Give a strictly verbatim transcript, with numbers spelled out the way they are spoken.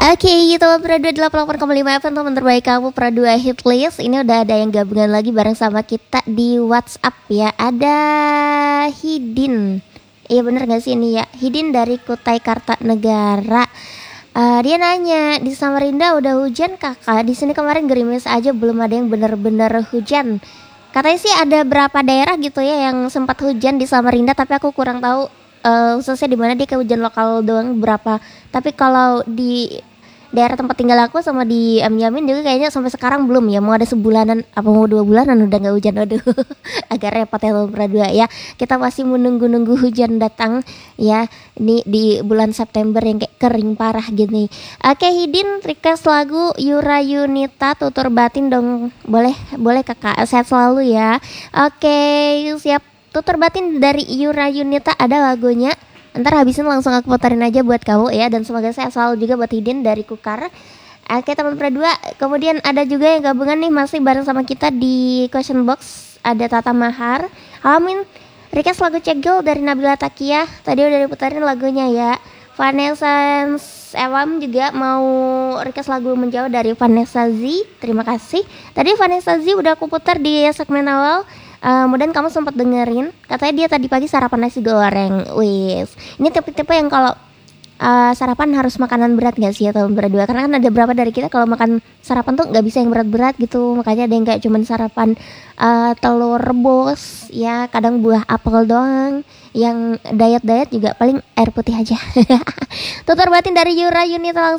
Oke, gitu Pradua delapan puluh delapan koma lima F M, teman terbaik kamu, Pradua Hit List. Ini udah ada yang gabungan lagi bareng sama kita di WhatsApp ya. Ada Hidin. Iya bener gak sih ini ya? Hidin dari Kutai Kartanegara. Uh, dia nanya, di Samarinda udah hujan kakak? Di sini kemarin gerimis aja, belum ada yang bener-bener hujan. Katanya sih ada berapa daerah gitu ya yang sempat hujan di Samarinda, tapi aku kurang tahu uh, khususnya di mana dia ke hujan lokal doang berapa. Tapi kalau di daerah tempat tinggal aku sama di Am Yamin juga kayaknya sampai sekarang belum ya, mau ada sebulanan apa mau dua bulanan udah nggak hujan. Waduh, agak repot ya teman Pradua ya. Kita masih menunggu-nunggu hujan datang ya. Ini di bulan September yang kayak kering parah gini. Oke Hidin, request lagu Yura Yunita Tutur Batin dong. Boleh, boleh kakak, sehat selalu ya. Oke siap, Tutur Batin dari Yura Yunita ada lagunya. Ntar habisin langsung aku putarin aja buat kamu ya. Dan semoga saya selalu juga buat Hidin dari Kukar. Oke teman Pradua. Kemudian ada juga yang gabungan nih masih bareng sama kita di question box. Ada Tata Mahar. Amin. Request lagu Cegel dari Nabila Takia. Tadi udah diputarin lagunya ya. Vanessa Ewam juga mau request lagu Menjauh dari Vanessa Z. Terima kasih. Tadi Vanessa Z udah aku putar di segmen awal. Uh, mudah kamu sempat dengerin. Katanya dia tadi pagi sarapan nasi goreng. Wis, ini tipe-tipe yang kalau uh, sarapan harus makanan berat gak sih ya teman berdua? Karena kan ada beberapa dari kita kalau makan sarapan tuh gak bisa yang berat-berat gitu. Makanya ada yang kayak cuman sarapan uh, telur rebus ya, kadang buah apel doang. Yang diet-diet juga paling air putih aja. Tutur batin dari Yura Yunita langsung